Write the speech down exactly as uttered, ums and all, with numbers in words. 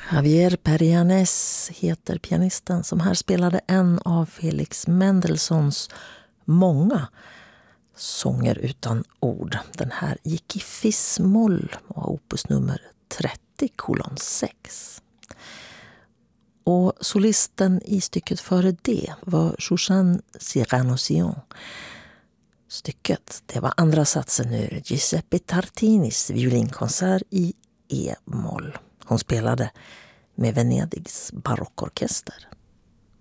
Javier Perianes heter pianisten som här spelade en av Felix Mendelssohns många sånger utan ord. Den här gick i fis-moll och opus nummer trettio kolon sex. Och solisten i stycket före det var José Cyrano-Sion. Stycket, det var andra satsen ur Giuseppe Tartinis violinkonsert i e-moll. Hon spelade med Venedigs barockorkester.